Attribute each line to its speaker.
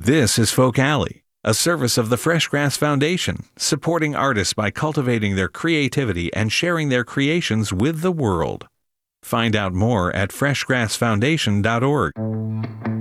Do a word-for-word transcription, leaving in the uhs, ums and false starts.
Speaker 1: This is Folk Alley, a service of the Fresh Grass Foundation, supporting artists by cultivating their creativity and sharing their creations with the world. Find out more at fresh grass foundation dot org.